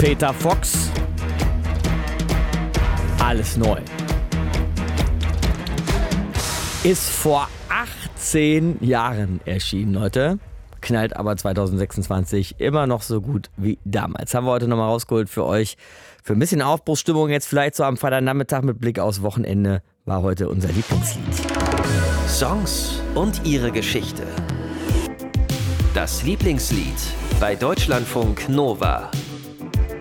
Peter Fox. Alles neu. Ist vor 18 Jahren erschienen, Leute. Knallt aber 2026 immer noch so gut wie damals. Haben wir heute nochmal rausgeholt für euch. Für ein bisschen Aufbruchsstimmung jetzt vielleicht so am Freitagnachmittag mit Blick aufs Wochenende war heute unser Lieblingslied. Songs und ihre Geschichte. Das Lieblingslied bei Deutschlandfunk Nova.